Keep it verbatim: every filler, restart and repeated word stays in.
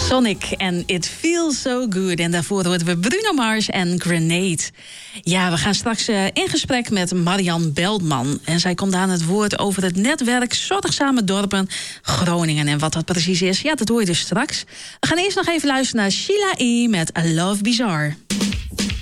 Sonic en It Feels So Good. En daarvoor hoorden we Bruno Mars en Grenade. Ja, we gaan straks uh, in gesprek met Marian Beltman. En zij komt aan het woord over het netwerk Zorgzame Dorpen Groningen. En wat dat precies is, ja, dat hoor je dus straks. We gaan eerst nog even luisteren naar Sheila E. met I Love Bizarre.